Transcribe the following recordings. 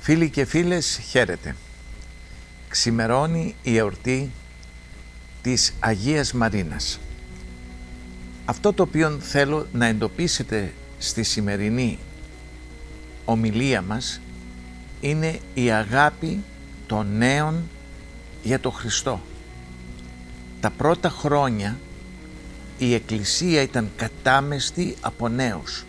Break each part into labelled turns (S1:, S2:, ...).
S1: Φίλοι και φίλες, χαίρετε. Ξημερώνει η εορτή της Αγίας Μαρίνας. Αυτό το οποίο θέλω να εντοπίσετε στη σημερινή ομιλία μας είναι η αγάπη των νέων για τον Χριστό. Τα πρώτα χρόνια η Εκκλησία ήταν κατάμεστη από νέους.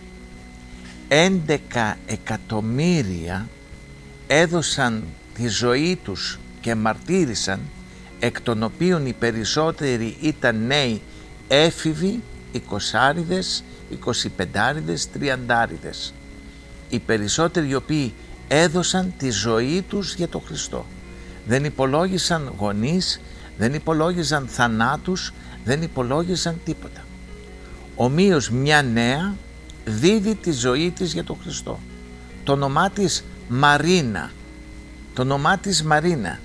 S1: 11 εκατομμύρια έδωσαν τη ζωή τους και μαρτύρησαν, εκ των οποίων οι περισσότεροι ήταν νέοι έφηβοι, 20άριδες, 25άριδες, 30άριδες. Οι περισσότεροι οι οποίοι έδωσαν τη ζωή τους για τον Χριστό. Δεν υπολόγισαν γονείς, δεν υπολόγιζαν θανάτους, δεν υπολόγιζαν τίποτα. Ομοίως μια νέα δίδει τη ζωή της για τον Χριστό. Το όνομά της Μαρίνα. Το όνομά της Μαρίνα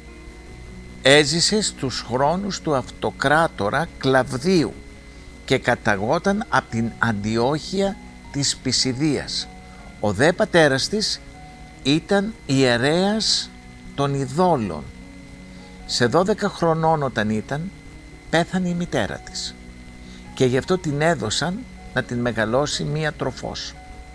S1: έζησε στους χρόνους του αυτοκράτορα Κλαβδίου και καταγόταν από την Αντιόχεια της Πισιδίας. Ο δε πατέρας της ήταν ιερέας των ειδόλων. Σε 12 χρονών όταν ήταν, πέθανε η μητέρα της και γι' αυτό την έδωσαν να την μεγαλώσει μία τροφός.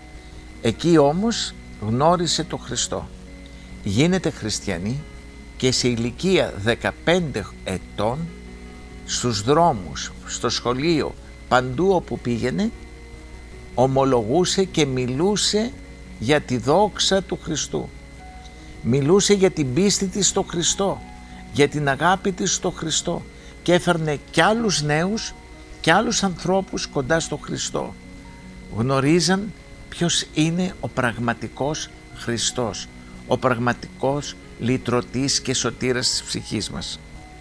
S1: Εκεί όμως γνώρισε τον Χριστό. Γίνεται χριστιανή και σε ηλικία 15 ετών στους δρόμους, στο σχολείο, παντού όπου πήγαινε, ομολογούσε και μιλούσε για τη δόξα του Χριστού. Μιλούσε για την πίστη της στο Χριστό, για την αγάπη της στο Χριστό και έφερνε κι άλλους νέους και άλλους ανθρώπους κοντά στο Χριστό. Γνωρίζαν ποιος είναι ο πραγματικός Χριστός, ο πραγματικός λυτρωτής και σωτήρας της ψυχής μας.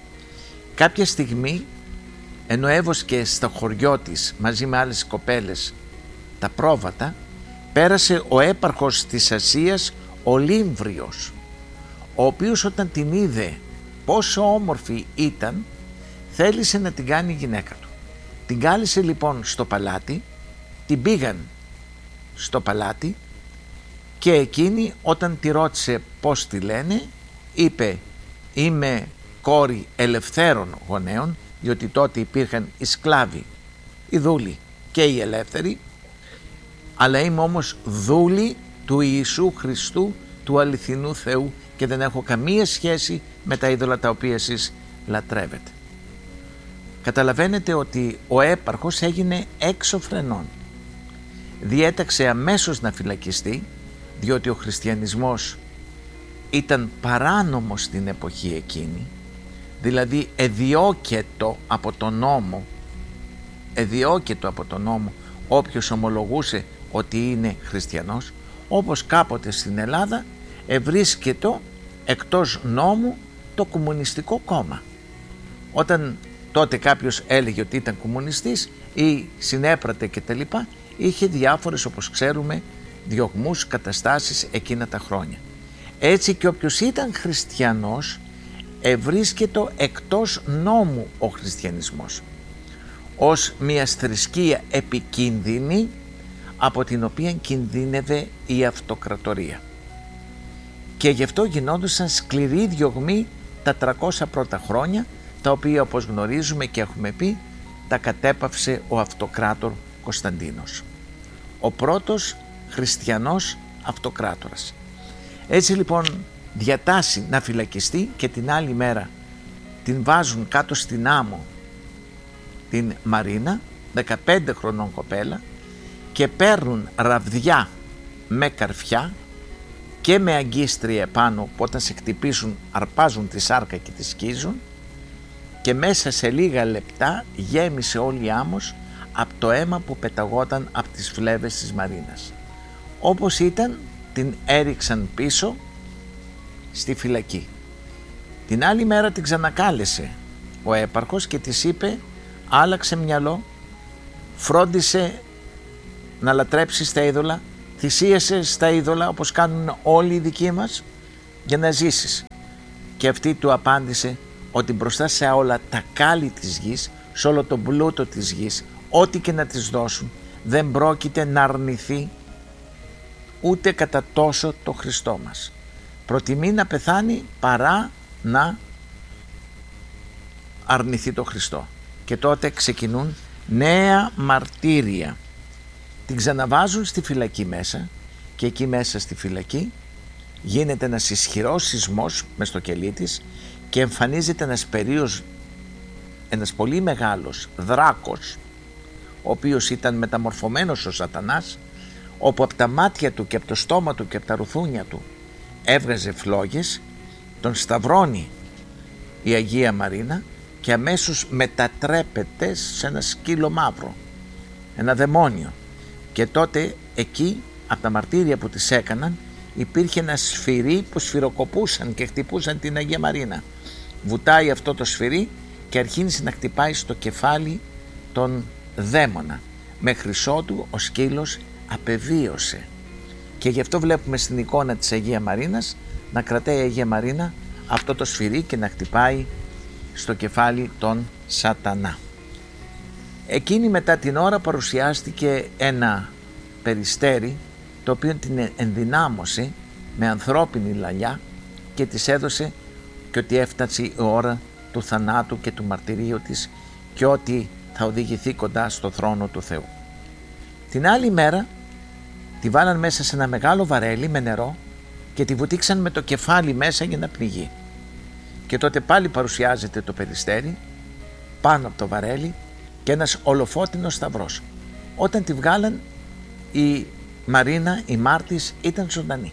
S1: Κάποια στιγμή, ενώ έβοσκε στο χωριό της μαζί με άλλες κοπέλες τα πρόβατα, πέρασε ο έπαρχος της Ασίας, ο Λύμβριος, ο οποίος όταν την είδε πόσο όμορφη ήταν, θέλησε να την κάνει γυναίκα του. Την κάλεσε λοιπόν στο παλάτι, την πήγαν στο παλάτι και εκείνη όταν τη ρώτησε πώς τη λένε, είπε «Είμαι κόρη ελευθέρων γονέων», διότι τότε υπήρχαν οι σκλάβοι, οι δούλοι και οι ελεύθεροι, αλλά είμαι όμως δούλη του Ιησού Χριστού, του αληθινού Θεού και δεν έχω καμία σχέση με τα είδωλα τα οποία εσείς λατρεύετε. Καταλαβαίνετε ότι ο έπαρχος έγινε έξω φρενών. Διέταξε αμέσως να φυλακιστεί, διότι ο χριστιανισμός ήταν παράνομος στην εποχή εκείνη, δηλαδή εδιώκετο από τον νόμο όποιος ομολογούσε ότι είναι χριστιανός, όπως κάποτε στην Ελλάδα ευρίσκετο εκτός νόμου το Κομμουνιστικό Κόμμα. Όταν τότε κάποιος έλεγε ότι ήταν κομμουνιστής ή συνέπρατε και τα λοιπά, είχε διάφορες, όπως ξέρουμε, διωγμούς, καταστάσεις εκείνα τα χρόνια. Έτσι και όποιος ήταν χριστιανός ευρίσκετο εκτός νόμου ο χριστιανισμός, ως μια θρησκεία επικίνδυνη από την οποία κινδύνευε η αυτοκρατορία. Και γι' αυτό γινόντουσαν σκληροί διωγμοί τα 300 πρώτα χρόνια, τα οποία όπως γνωρίζουμε και έχουμε πει τα κατέπαυσε ο αυτοκράτορ Κωνσταντίνος, ο πρώτος χριστιανός αυτοκράτορας. Έτσι λοιπόν διατάσσει να φυλακιστεί και την άλλη μέρα την βάζουν κάτω στην άμμο την Μαρίνα, 15 χρονών κοπέλα, και παίρνουν ραβδιά με καρφιά και με αγκίστρια επάνω που όταν σε χτυπήσουν αρπάζουν τη σάρκα και τη σκίζουν, και μέσα σε λίγα λεπτά γέμισε όλη η άμμος από το αίμα που πεταγόταν από τις φλέβες της Μαρίνας. Όπως ήταν, την έριξαν πίσω στη φυλακή. Την άλλη μέρα την ξανακάλεσε ο έπαρχος και της είπε «Άλλαξε μυαλό, φρόντισε να λατρέψεις τα είδωλα, θυσίασε στα είδωλα όπως κάνουν όλοι οι δικοί μας για να ζήσεις». Και αυτή του απάντησε ότι μπροστά σε όλα τα κάλλη της γης, σε όλο τον πλούτο της γης, ό,τι και να της δώσουν, δεν πρόκειται να αρνηθεί ούτε κατά τόσο το Χριστό μας. προτιμεί να πεθάνει παρά να αρνηθεί το Χριστό. Και τότε ξεκινούν νέα μαρτύρια. Την ξαναβάζουν στη φυλακή μέσα και εκεί μέσα στη φυλακή γίνεται ένας ισχυρός σεισμός μες στο κελί της και εμφανίζεται ένας πολύ μεγάλος δράκος, ο οποίος ήταν μεταμορφωμένος ο Σατανάς, όπου από τα μάτια του και από το στόμα του και από τα ρουθούνια του έβγαζε φλόγες, τον σταυρώνει η Αγία Μαρίνα και αμέσως μετατρέπεται σε ένα σκύλο μαύρο, ένα δαιμόνιο. Και τότε εκεί από τα μαρτύρια που τις έκαναν υπήρχε ένα σφυρί που σφυροκοπούσαν και χτυπούσαν την Αγία Μαρίνα. Βουτάει αυτό το σφυρί και αρχίζει να χτυπάει στο κεφάλι τον δαίμονα. Μέχρι ότου ο σκύλος απεβίωσε. Και γι' αυτό βλέπουμε στην εικόνα της Αγία Μαρίνας να κρατάει η Αγία Μαρίνα αυτό το σφυρί και να χτυπάει στο κεφάλι τον Σατανά. Εκείνη μετά την ώρα παρουσιάστηκε ένα περιστέρι το οποίο την ενδυνάμωσε με ανθρώπινη λαλιά και της έδωσε και ότι έφτασε η ώρα του θανάτου και του μαρτυρίου της και ότι θα οδηγηθεί κοντά στο θρόνο του Θεού. Την άλλη μέρα τη βάλαν μέσα σε ένα μεγάλο βαρέλι με νερό και τη βουτήξαν με το κεφάλι μέσα για να πνιγεί. Και τότε πάλι παρουσιάζεται το περιστέρι πάνω από το βαρέλι και ένας ολοφώτινος σταυρός. Όταν τη βγάλαν, η Μαρίνα, η μάρτης, ήταν ζωντανή.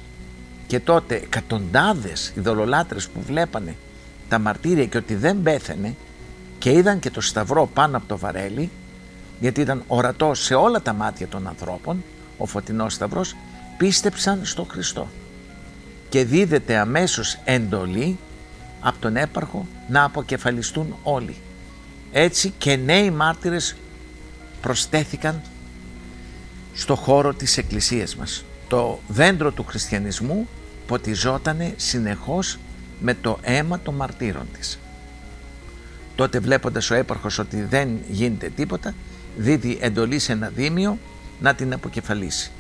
S1: Και τότε εκατοντάδες ειδωλολάτρες που βλέπανε τα μαρτύρια και ότι δεν πέθαινε και είδαν και το σταυρό πάνω από το βαρέλι, γιατί ήταν ορατό σε όλα τα μάτια των ανθρώπων ο φωτεινός σταυρός, πίστεψαν στο Χριστό. Και δίδεται αμέσως εντολή από τον έπαρχο να αποκεφαλιστούν όλοι. Έτσι και νέοι μάρτυρες προστέθηκαν στο χώρο της εκκλησίας μας. Το δέντρο του χριστιανισμού ποτιζότανε συνεχώς με το αίμα των μαρτύρων της. Τότε, βλέποντας ο έπαρχος ότι δεν γίνεται τίποτα, δίδει εντολή σε ένα δήμιο να την αποκεφαλίσει.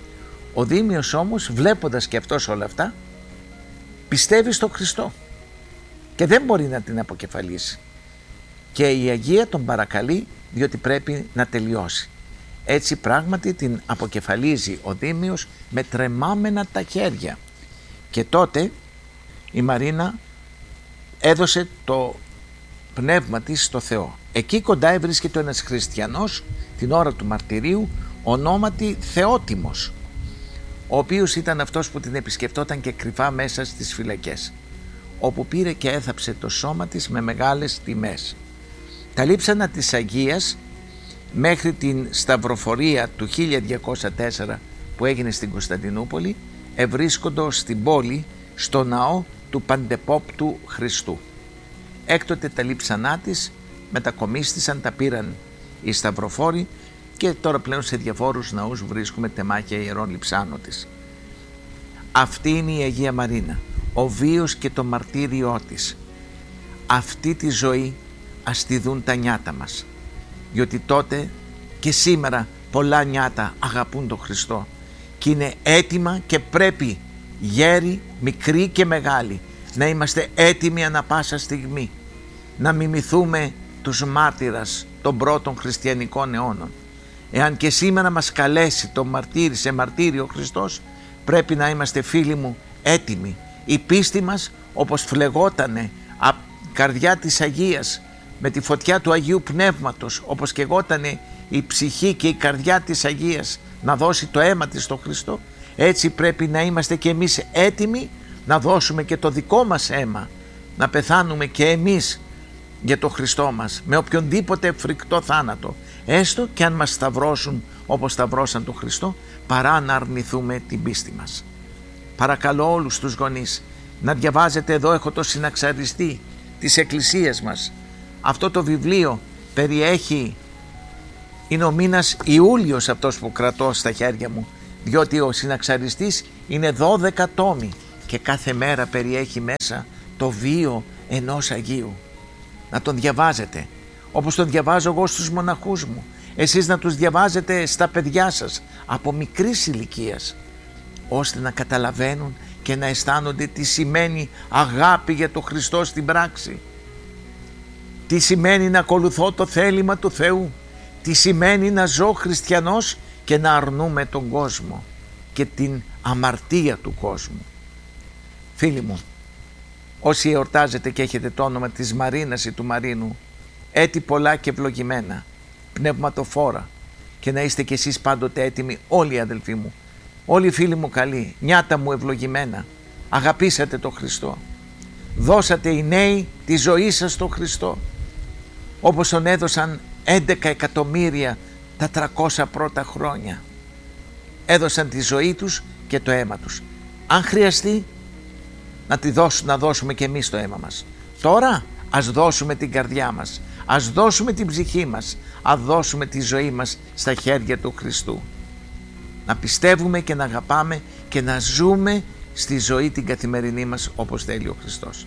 S1: Ο δήμιος όμως, βλέποντας και αυτός όλα αυτά, πιστεύει στο Χριστό και δεν μπορεί να την αποκεφαλίσει. Και η Αγία τον παρακαλεί, διότι πρέπει να τελειώσει. Έτσι πράγματι την αποκεφαλίζει ο δήμιος με τρεμάμενα τα χέρια. Και τότε η Μαρίνα έδωσε το πνεύμα της στο Θεό. Εκεί κοντά βρίσκεται ένας χριστιανός την ώρα του μαρτυρίου, ονόματι Θεότιμος, ο οποίος ήταν αυτός που την επισκεφτόταν και κρυφά μέσα στις φυλακές, όπου πήρε και έθαψε το σώμα της με μεγάλες τιμές. Τα λείψανα της Αγίας μέχρι την σταυροφορία του 1204 που έγινε στην Κωνσταντινούπολη ευρίσκοντο στην πόλη στο ναό του Παντεπόπτου Χριστού. Έκτοτε τα λείψανά της μετακομίστησαν, τα πήραν οι σταυροφόροι και τώρα πλέον σε διαφόρους ναούς βρίσκουμε τεμάχια ιερών λειψάνων της. Αυτή είναι η Αγία Μαρίνα, ο βίος και το μαρτύριό της. Αυτή τη ζωή ας τη δουν τα νιάτα μας, διότι τότε και σήμερα πολλά νιάτα αγαπούν τον Χριστό και είναι έτοιμα και πρέπει γέροι, μικροί και μεγάλοι να είμαστε έτοιμοι ανα πάσα στιγμή να μιμηθούμε τους μάρτυρας των πρώτων χριστιανικών αιώνων. Εάν και σήμερα μας καλέσει το μαρτύρι σε μαρτύριο ο Χριστός, πρέπει να είμαστε, φίλοι μου, έτοιμοι. Η πίστη μας, όπως φλεγότανε από καρδιά της Αγίας με τη φωτιά του Αγίου Πνεύματος, όπως καιγότανε η ψυχή και η καρδιά της Αγίας να δώσει το αίμα της στο Χριστό, έτσι πρέπει να είμαστε και εμείς έτοιμοι να δώσουμε και το δικό μας αίμα, να πεθάνουμε και εμείς για το Χριστό μας με οποιονδήποτε φρικτό θάνατο, έστω και αν μας σταυρώσουν όπως σταυρώσαν τον Χριστό, παρά να αρνηθούμε την πίστη μας. Παρακαλώ όλους τους γονείς να διαβάζετε, εδώ έχω το συναξαριστή της Εκκλησίας μας. Αυτό το βιβλίο περιέχει, είναι ο μήνας Ιούλιος αυτός που κρατώ στα χέρια μου, διότι ο συναξαριστής είναι 12 τόμοι και κάθε μέρα περιέχει μέσα το βίο ενός Αγίου. Να τον διαβάζετε όπως τον διαβάζω εγώ στους μοναχούς μου, εσείς να τους διαβάζετε στα παιδιά σας από μικρής ηλικίας, ώστε να καταλαβαίνουν και να αισθάνονται τι σημαίνει αγάπη για τον Χριστό στην πράξη. Τι σημαίνει να ακολουθώ το θέλημα του Θεού. Τι σημαίνει να ζω χριστιανός και να αρνούμε τον κόσμο και την αμαρτία του κόσμου. Φίλοι μου, όσοι εορτάζετε και έχετε το όνομα της Μαρίνας ή του Μαρίνου, έτη πολλά και ευλογημένα, πνευματοφόρα, και να είστε κι εσείς πάντοτε έτοιμοι, όλοι οι αδελφοί μου, όλοι οι φίλοι μου καλοί, νιάτα μου ευλογημένα, αγαπήσατε τον Χριστό. Δώσατε οι νέοι τη ζωή σας στον Χριστό, όπως τον έδωσαν 11 εκατομμύρια τα 300 πρώτα χρόνια. Έδωσαν τη ζωή τους και το αίμα τους. Αν χρειαστεί να δώσουμε και εμείς το αίμα μας. Τώρα ας δώσουμε την καρδιά μας, ας δώσουμε την ψυχή μας, ας δώσουμε τη ζωή μας στα χέρια του Χριστού. Να πιστεύουμε και να αγαπάμε και να ζούμε στη ζωή την καθημερινή μας όπως θέλει ο Χριστός.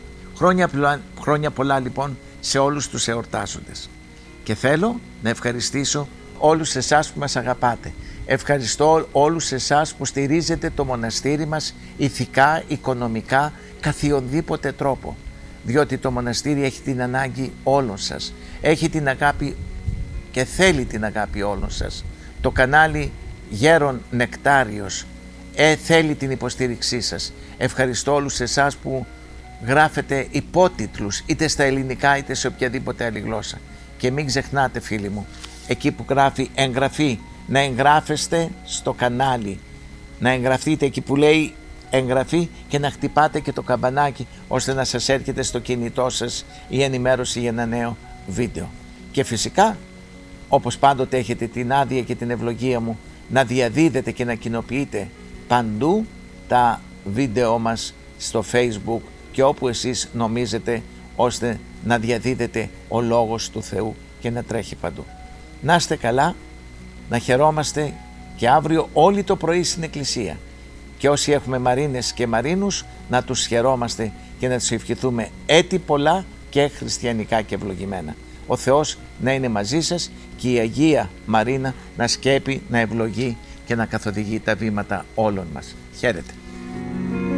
S1: Χρόνια πολλά λοιπόν σε όλους τους εορτάζοντες. Και θέλω να ευχαριστήσω όλους εσάς που μας αγαπάτε. Ευχαριστώ όλους εσάς που στηρίζετε το μοναστήρι μας ηθικά, οικονομικά, καθιονδήποτε τρόπο. Διότι το μοναστήρι έχει την ανάγκη όλων σας. Έχει την αγάπη και θέλει την αγάπη όλων σας. Το κανάλι Γέρον Νεκτάριος θέλει την υποστήριξή σας. Ευχαριστώ όλους εσάς που γράφετε υπότιτλους είτε στα ελληνικά είτε σε οποιαδήποτε άλλη γλώσσα. Και μην ξεχνάτε, φίλοι μου, εκεί που γράφει εγγραφή, να εγγράφεστε στο κανάλι, να εγγραφείτε εκεί που λέει εγγραφή και να χτυπάτε και το καμπανάκι ώστε να σας έρχεται στο κινητό σας η ενημέρωση για ένα νέο βίντεο. Και φυσικά, όπως πάντοτε έχετε την άδεια και την ευλογία μου να διαδίδετε και να κοινοποιείτε παντού τα βίντεο μας στο Facebook και όπου εσείς νομίζετε, ώστε να διαδίδεται ο Λόγος του Θεού και να τρέχει παντού. Να είστε καλά, να χαιρόμαστε και αύριο όλοι το πρωί στην Εκκλησία. Και όσοι έχουμε Μαρίνες και Μαρίνους, να τους χαιρόμαστε και να τους ευχηθούμε έτη πολλά και χριστιανικά και ευλογημένα. Ο Θεός να είναι μαζί σας και η Αγία Μαρίνα να σκέπει, να ευλογεί και να καθοδηγεί τα βήματα όλων μας. Χαίρετε.